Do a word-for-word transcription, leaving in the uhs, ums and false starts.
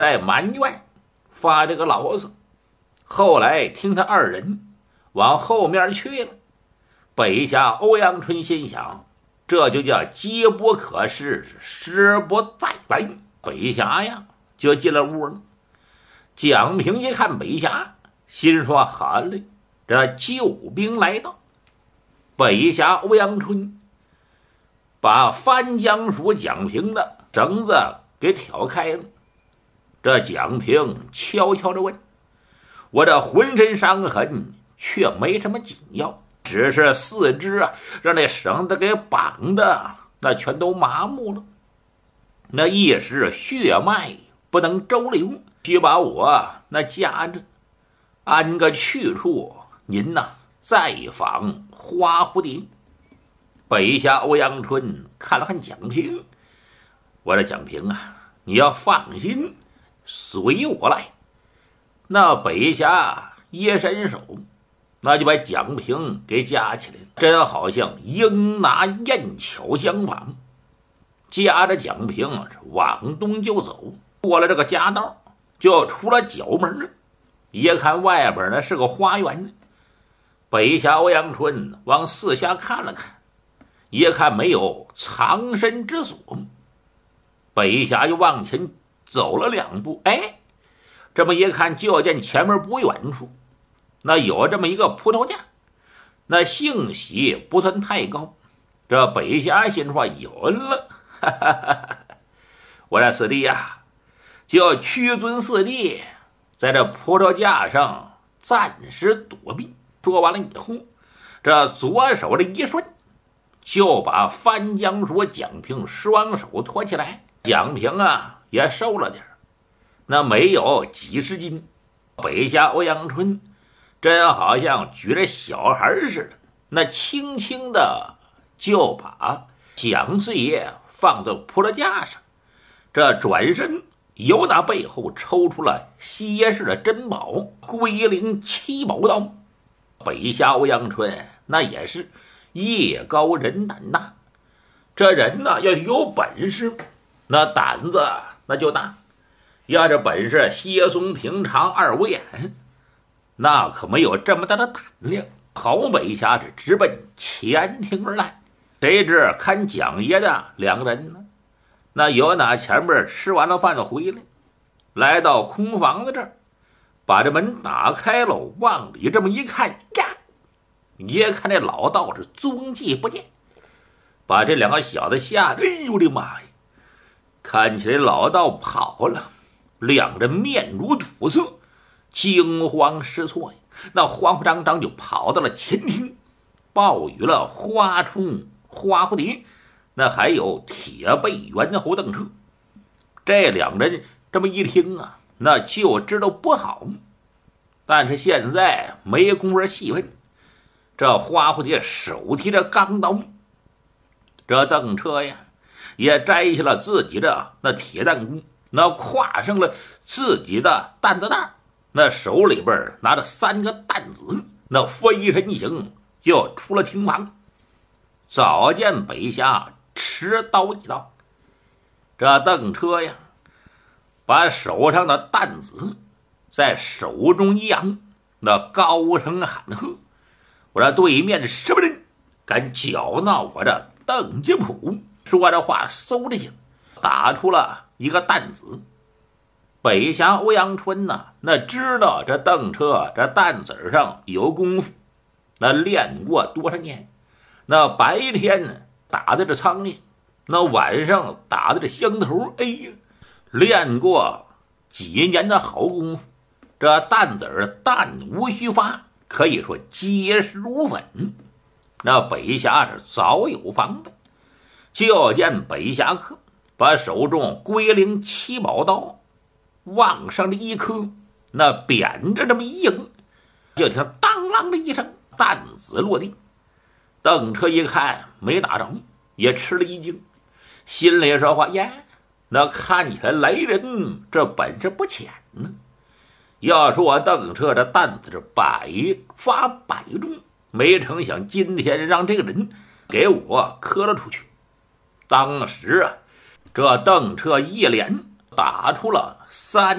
在满院发这个牢骚。后来听他二人往后面去了，北下欧阳春心想，这就叫机不可失，时不再来。北霞呀就进了屋了。蒋平一看北霞，心说好嘞，这救兵来到。北霞欧阳春把翻江鼠蒋平的绳子给挑开了。这蒋平悄悄地问，我这浑身伤痕却没什么紧要，只是四肢啊让那绳子给绑的那全都麻木了，那一时血脉不能周流，需把我那夹着安个去处，您呐再访花蝴蝶。北下欧阳春看了看蒋平，我说蒋平啊，你要放心，随我来。那北下一伸手，那就把蒋平给夹起来了，真好像鹰拿燕巧相仿。夹着蒋平往东就走，过了这个夹道，就出了角门。一看外边呢是个花园，北下欧阳春往四下看了看，一看没有藏身之所，北下又往前走了两步，哎，这么一看，就见前面不远处那有这么一个葡萄架，那兴喜不算太高。这北下心说有了，哈哈哈哈，我这四弟呀，就要屈尊四弟在这葡萄架上暂时躲避。说完了以后，这左手的一顺，就把翻江鼠蒋平双手托起来。蒋平啊也瘦了点，那没有几十斤。北下欧阳春真好像举着小孩似的，那轻轻的就把蒋四爷放在葡萄架上，这转身由那背后抽出了西式的珍宝龟灵七宝刀。北下欧阳春那也是业高人胆大，这人呢要有本事，那胆子那就大。要这本事稀松平常二五眼，那可没有这么大的胆量。好北下是直奔前庭而来，谁知看蒋爷的两个人呢，那有哪前面吃完了饭回来，来到空房子这儿，把这门打开了，往里这么一看呀，一看这老道是踪迹不见，把这两个小子吓得，哎呦我的妈呀！看起来老道跑了，两人面如土色，惊慌失措呀，那慌慌张张就跑到了前厅，报与了花冲、花蝴蝶，那还有铁背猿猴邓彻。这两人这么一听啊，那就知道不好，但是现在没工夫细问。这花蝴蝶手提着钢刀，这邓彻呀也摘下了自己的那铁弹弓，那挎上了自己的担子袋，那手里边拿着三个弹子，那飞身行就出了厅房。早见北下持刀一刀，这邓彻呀把手上的弹子在手中一扬，那高声喊喝，我说对面什么人敢搅闹我这邓家铺？说着话嗖的响，打出了一个弹子。北下欧阳春呐、啊，那知道这邓彻这弹子上有功夫，那练过多少年，那白天打的这苍蝇，那晚上打的这香头，哎呀，练过几年的好功夫，这弹子弹无虚发，可以说结实如粉。那北下是早有防备，就见北侠客把手中龟灵七宝刀往上的一磕，那扁着这么一迎，就听当啷的一声，弹子落地。邓彻一看没打着，也吃了一惊，心里说话呀，那看起来来人这本事不浅呢。要说邓彻这担子是百发百中，没成想今天让这个人给我磕了出去。当时啊，这邓彻一连打出了三